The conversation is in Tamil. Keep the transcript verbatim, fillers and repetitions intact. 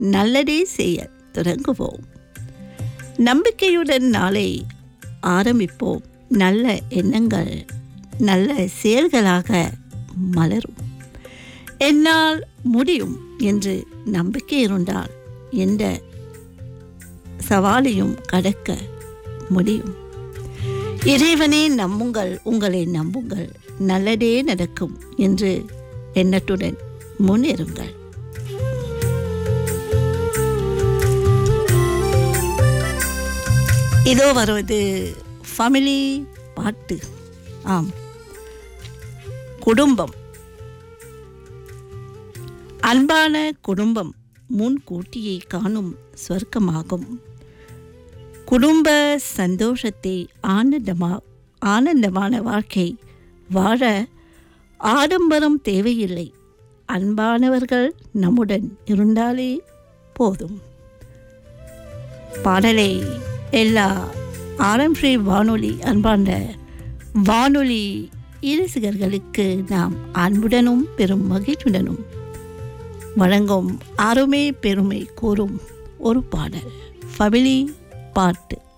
நல்லதே செய்ய தொடங்குவோம். நம்பிக்கையுடன் நாளை ஆரம்பிப்போம். நல்ல எண்ணங்கள் நல்ல செயல்களாக மலரும். என்னால் முடியும் என்று நம்பிக்கை இருந்தால் எந்த சவாலையும் கடக்க முடியும். இறைவனே நம்புங்கள், உங்களை நம்புங்கள், நல்லதே நடக்கும் என்று எண்ணத்துடன் முன்னேறுங்கள். இதோ வருவது ஃபேமிலி பாட்டு. ஆம், குடும்பம். அன்பான குடும்பம் முன்கூட்டியே காணும் சொர்க்கமாகும். குடும்ப சந்தோஷத்தை ஆனந்தமா ஆனந்தமான வாழ்க்கை வாழ ஆடம்பரம் தேவையில்லை. அன்பானவர்கள் நம்முடன் இருந்தாலே போதும். பாடலை எல்லா ஆரம்பி வானொலி அன்பான வானொலி ரசிகர்களுக்கு நாம் அன்புடனும் பெரும் மகிழ்ச்சியுடனும் வழங்கும் அருமை பெருமை கூறும் ஒரு பாடல், ஃபேமிலி பாட்டு.